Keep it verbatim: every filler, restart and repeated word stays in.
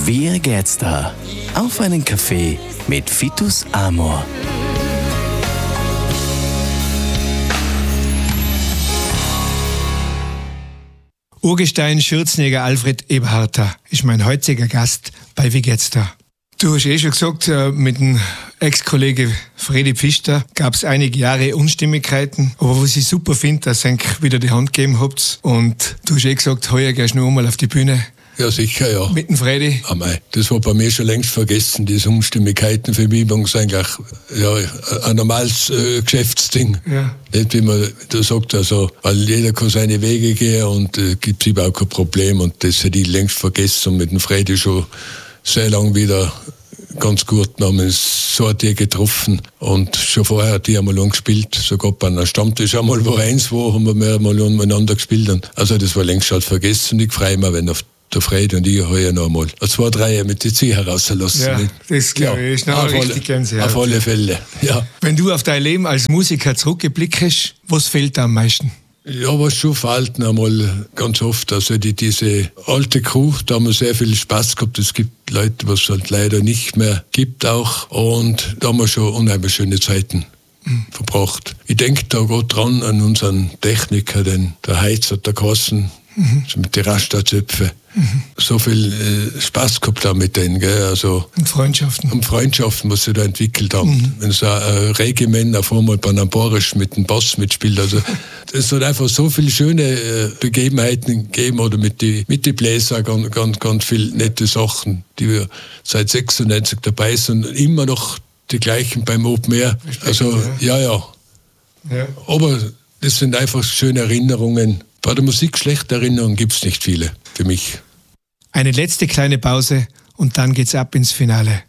Wie geht's da? Auf einen Kaffee mit Vitus Amor. Urgestein Schürzenjäger Alfred Eberharter ist mein heutiger Gast bei Wie geht's da? Du hast eh schon gesagt, mit dem Ex-Kollege Fredi Pfister gab es einige Jahre Unstimmigkeiten, aber was ich super finde, dass ihr wieder die Hand gegeben habt und du hast eh gesagt, heuer gehst du noch einmal auf die Bühne. Ja, sicher, ja. Mit dem Fredi? Ah, mei, das war bei mir schon längst vergessen, diese Unstimmigkeiten. Für mich war es eigentlich ja, ein normales äh, Geschäftsding. Ja. Nicht, wie man da sagt, also, weil jeder kann seine Wege gehen und äh, gibt es überhaupt kein Problem. Und das hätte ich längst vergessen und mit dem Fredi schon sehr lang wieder ganz gut. Wir haben uns so ein Tier getroffen und schon vorher hat die einmal lang gespielt. Sogar bei einem Stammtisch einmal, wo eins war, haben wir mehrmal miteinander gespielt. Also das war längst halt vergessen und ich freue mich, wenn auf der Fredi und ich heuer noch einmal zwei, drei mit die Zieh herauslassen. Ja, das glaube ich, ist noch auf richtig alle, Gänsehaut. Auf alle Fälle, ja. Wenn du auf dein Leben als Musiker zurückblickst, was fehlt dir am meisten? Ja, was schon fehlt einmal ganz oft, also die, diese alte Crew, da haben wir sehr viel Spaß gehabt. Es gibt Leute, was es halt leider nicht mehr gibt auch und da haben wir schon unheimlich schöne Zeiten mhm. verbracht. Ich denke da gerade dran an unseren Techniker, den der Heiz hat der Kassen, mhm. so mit den Rasta-Zöpfen. Mhm. So viel äh, Spaß gehabt haben mit denen, gell? Also und Freundschaften. Und Freundschaften, was sie da entwickelt haben. Mhm. Wenn so ein Regiment auf einmal bei einem Borisch mit dem Bass mitspielt. Also es hat einfach so viele schöne äh, Begebenheiten gegeben oder mit den mit die Bläser ganz, ganz, ganz viele nette Sachen, die wir seit sechsundneunzig dabei sind und immer noch die gleichen beim Open Air. Also ja. ja, ja. Ja. Aber das sind einfach schöne Erinnerungen. Bei der Musik schlechte Erinnerungen gibt es nicht viele für mich. Eine letzte kleine Pause und dann geht's ab ins Finale.